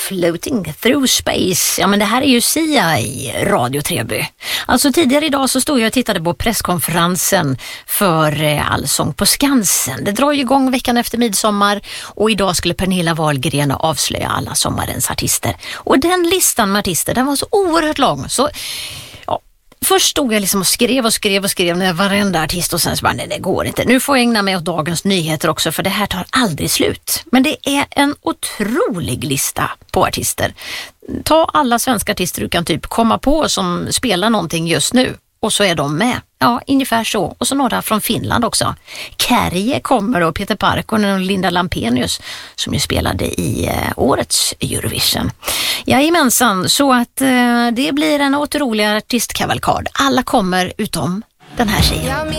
Floating through space. Ja, men det här är ju Sia i Radio Treby. Alltså tidigare idag så stod jag och tittade på presskonferensen för Allsång på Skansen. Det drar ju igång veckan efter midsommar och idag skulle Pernilla Wahlgren avslöja alla sommarens artister. Och den listan med artister, den var så oerhört lång. Så först stod jag liksom och skrev när varenda artist och sen så bara, nej det går inte. Nu får jag ägna mig åt dagens nyheter också för det här tar aldrig slut. Men det är en otrolig lista på artister. Ta alla svenska artister du kan typ komma på som spelar någonting just nu och så är de med. Ja, ungefär så. Och så några från Finland också. Kärje kommer och Peter Parkkonen och Linda Lampenius som ju spelade i årets Eurovision. Jajamensan, så att det blir en otrolig artistkavalkad. Alla kommer utom den här tjejen.